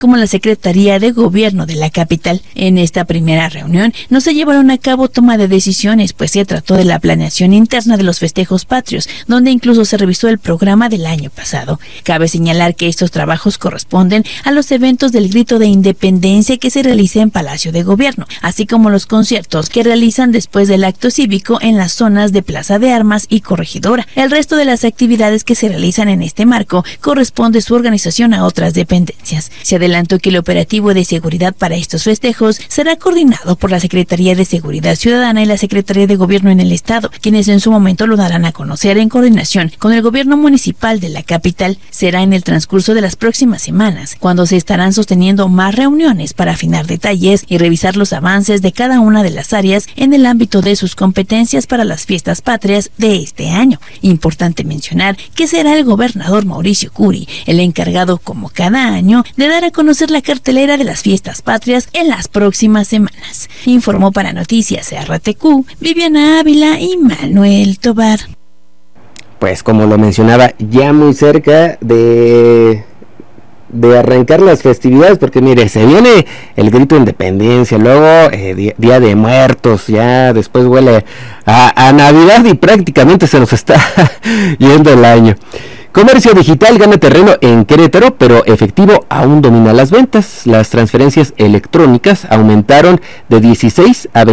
como la Secretaría de Gobierno de la capital. En esta primera reunión no se llevaron a cabo toma de decisiones, pues se trató de la planeación interna de los festejos patrios, donde incluso se revisó el programa del año pasado. Cabe señalar que estos trabajos corresponden a los eventos del Grito de Independencia que se realiza en Palacio de Gobierno, así como los conciertos que realizan después del acto cívico en las zonas de Plaza de Armas y Corregidora. El resto de las actividades que se realizan en este marco corresponde su organización a otras dependencias. Se adelantó que el operativo de seguridad para estos festejos será coordinado por la Secretaría de Seguridad Ciudadana y la Secretaría de Gobierno en el Estado, quienes en su momento lo darán a conocer en coordinación con el gobierno municipal de la capital. Será en el transcurso de las próximas semanas, cuando se estarán sosteniendo más reuniones para afinar detalles y revisar los avances de cada una de las áreas en el ámbito de sus competencias para las fiestas patrias de este año. Importante mencionar que será el gobernador Mauricio Curi el encargado, como cada año, de dar a conocer la cartelera de las fiestas patrias en las próximas semanas. Informó para Noticias RTQ Viviana Ávila y Manuel Tobar. Pues como lo mencionaba, ya muy cerca de arrancar las festividades, porque mire, se viene el Grito de Independencia, luego Día de Muertos, ya después huele a Navidad y prácticamente se nos está yendo el año. Comercio digital gana terreno en Querétaro, pero efectivo aún domina las ventas. Las transferencias electrónicas aumentaron de 16 a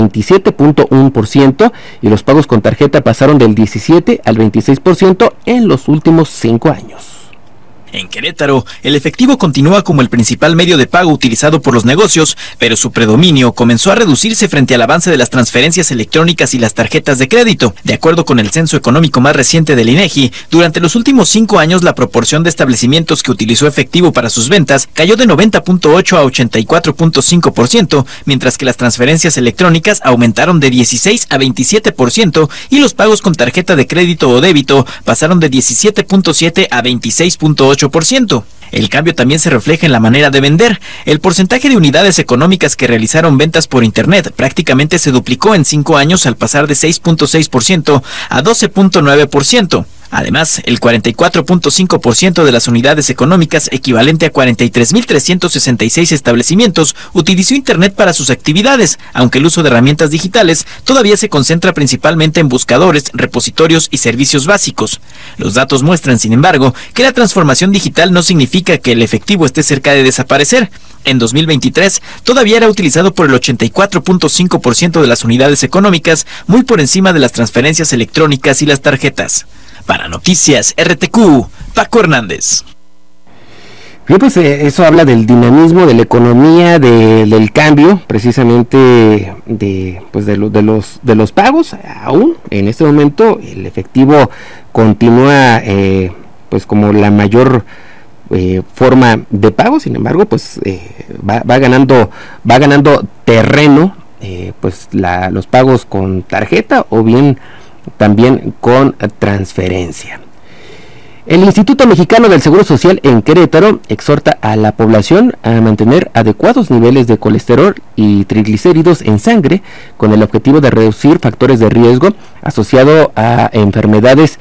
27.1% y los pagos con tarjeta pasaron del 17 al 26% en los últimos 5 años. En Querétaro, el efectivo continúa como el principal medio de pago utilizado por los negocios, pero su predominio comenzó a reducirse frente al avance de las transferencias electrónicas y las tarjetas de crédito. De acuerdo con el censo económico más reciente del INEGI, durante los últimos 5 años la proporción de establecimientos que utilizó efectivo para sus ventas cayó de 90.8 a 84.5%, mientras que las transferencias electrónicas aumentaron de 16 a 27% y los pagos con tarjeta de crédito o débito pasaron de 17.7 a 26.8%. El cambio también se refleja en la manera de vender. El porcentaje de unidades económicas que realizaron ventas por Internet prácticamente se duplicó en 5 años al pasar de 6.6% a 12.9%. Además, el 44.5% de las unidades económicas, equivalente a 43.366 establecimientos, utilizó Internet para sus actividades, aunque el uso de herramientas digitales todavía se concentra principalmente en buscadores, repositorios y servicios básicos. Los datos muestran, sin embargo, que la transformación digital no significa que el efectivo esté cerca de desaparecer. En 2023, todavía era utilizado por el 84.5% de las unidades económicas, muy por encima de las transferencias electrónicas y las tarjetas. Para Noticias RTQ, Paco Hernández. Bien, pues eso habla del dinamismo de la economía, del cambio, precisamente de los pagos. Aún en este momento el efectivo continúa pues como la mayor forma de pago. Sin embargo, pues va ganando terreno pues los pagos con tarjeta o bien también con transferencia. El Instituto Mexicano del Seguro Social en Querétaro exhorta a la población a mantener adecuados niveles de colesterol y triglicéridos en sangre con el objetivo de reducir factores de riesgo asociado a enfermedades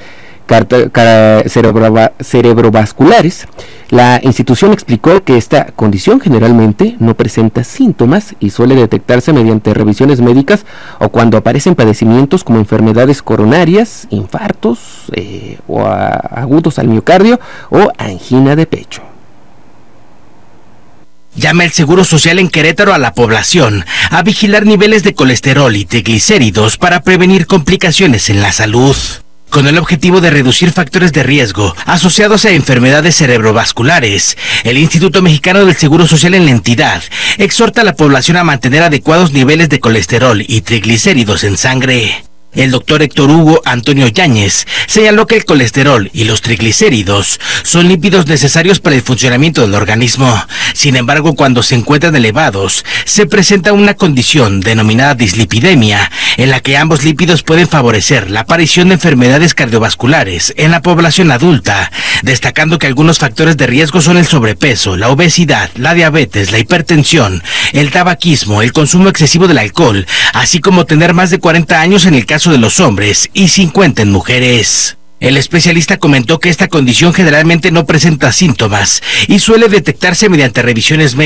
cerebrovasculares. La institución explicó que esta condición generalmente no presenta síntomas y suele detectarse mediante revisiones médicas o cuando aparecen padecimientos como enfermedades coronarias, infartos o agudos al miocardio o angina de pecho. Llama el Seguro Social en Querétaro a la población a vigilar niveles de colesterol y triglicéridos para prevenir complicaciones en la salud. Con el objetivo de reducir factores de riesgo asociados a enfermedades cerebrovasculares, el Instituto Mexicano del Seguro Social en la entidad exhorta a la población a mantener adecuados niveles de colesterol y triglicéridos en sangre. El doctor Héctor Hugo Antonio Yáñez señaló que el colesterol y los triglicéridos son lípidos necesarios para el funcionamiento del organismo. Sin embargo, cuando se encuentran elevados, se presenta una condición denominada dislipidemia, en la que ambos lípidos pueden favorecer la aparición de enfermedades cardiovasculares en la población adulta, destacando que algunos factores de riesgo son el sobrepeso, la obesidad, la diabetes, la hipertensión, el tabaquismo, el consumo excesivo del alcohol, así como tener más de 40 años en el caso de los hombres y 50 en mujeres. El especialista comentó que esta condición generalmente no presenta síntomas y suele detectarse mediante revisiones médicas